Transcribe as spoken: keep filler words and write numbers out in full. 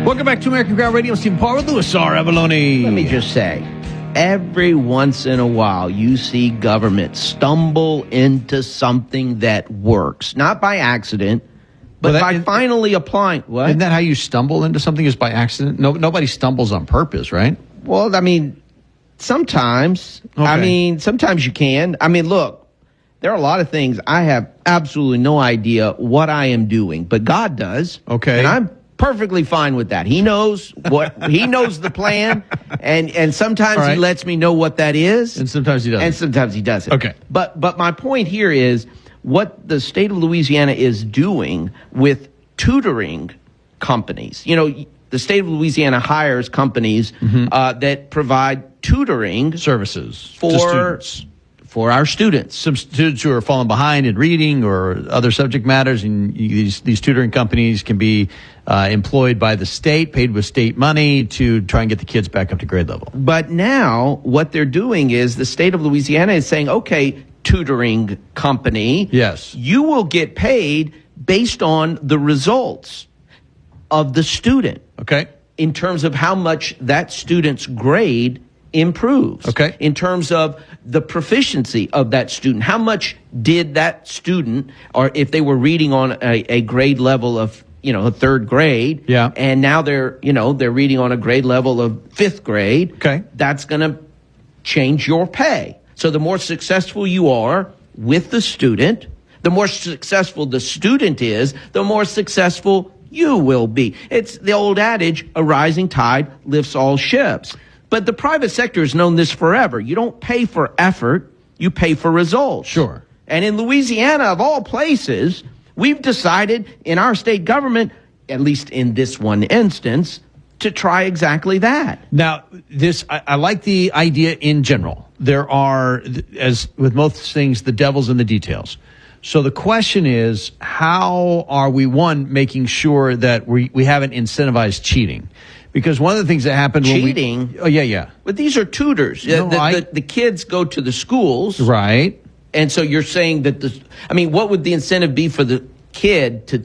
Welcome back to American Ground Radio. Steve Paul with Louis R. Avalone. Let me just say, every once in a while, you see government stumble into something that works, not by accident, but well, that, by is, finally applying. What? Isn't that how you stumble into something? Is by accident? No, nobody stumbles on purpose, right? Well, I mean, sometimes. Okay. I mean, sometimes you can. I mean, look, there are a lot of things I have absolutely no idea what I am doing, but God does. Okay. And I'm perfectly fine with that. He knows what he knows the plan, and and sometimes right. he lets me know what that is, and sometimes he doesn't, and sometimes he doesn't. Okay, but but my point here is what the state of Louisiana is doing with tutoring companies. You know, the state of Louisiana hires companies mm-hmm. uh, that provide tutoring services for to students. For our students. Some students who are falling behind in reading or other subject matters, and these, these tutoring companies can be uh, employed by the state, paid with state money to try and get the kids back up to grade level. But now what they're doing is the state of Louisiana is saying, okay, tutoring company, yes, you will get paid based on the results of the student. Okay. In terms of how much that student's grade improves. Okay. In terms of the proficiency of that student. How much did that student, or if they were reading on a, a grade level of, you know, a third grade, yeah, and now they're, you know, they're reading on a grade level of fifth grade, okay, that's going to change your pay. So the more successful you are with the student, the more successful the student is, the more successful you will be. It's the old adage, a rising tide lifts all ships. But the private sector has known this forever. You don't pay for effort, you pay for results. Sure. And in Louisiana, of all places, we've decided in our state government, at least in this one instance, to try exactly that. Now, this I, I like the idea in general. There are, as with most things, the devil's in the details. So the question is, how are we, one, making sure that we, we haven't incentivized cheating? Because one of the things that happened cheating. When we, oh yeah, yeah. But these are tutors. No, the, I, the, the kids go to the schools, right? And so you're saying that the. I mean, what would the incentive be for the kid to